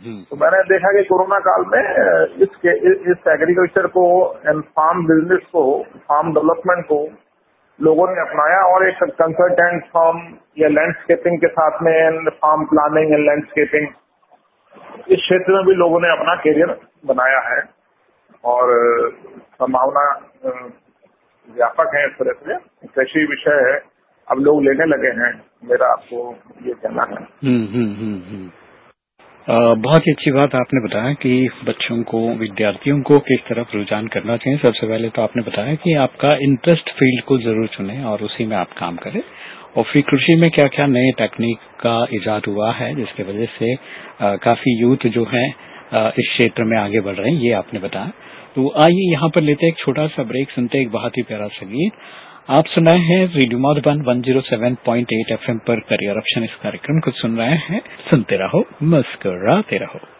तो मैंने देखा कि कोरोना काल में इस एग्रीकल्चर को एंड फार्म बिजनेस को, फार्म डेवलपमेंट को लोगों ने अपनाया और एक कंसल्टेंट फर्म या लैंडस्केपिंग के साथ में and farm planning and landscaping इस क्षेत्र में भी लोगों ने अपना करियर बनाया है और संभावना व्यापक है। इस तरह से कृषि विषय है, अब लोग लेने लगे हैं, मेरा आपको ये कहना है। बहुत ही अच्छी बात आपने बताया कि बच्चों को, विद्यार्थियों को किस तरफ रुझान करना चाहिए। सबसे पहले तो आपने बताया कि आपका इंटरेस्ट फील्ड को जरूर चुनें और उसी में आप काम करें, और फिर कृषि में क्या क्या नए टेक्निक का इजाद हुआ है जिसकी वजह से काफी यूथ जो है इस क्षेत्र में आगे बढ़ रहे हैं, ये आपने बताया। तो आइए यहाँ पर लेते हैं एक छोटा सा ब्रेक, सुनते एक बहुत ही प्यारा सा गीत। आप सुनाए हैं रेडियो मधुबन 107.8 FM पर करियर ऑप्शन, इस कार्यक्रम को सुन रहे हैं। सुनते रहो, मुस्कुराते रहो।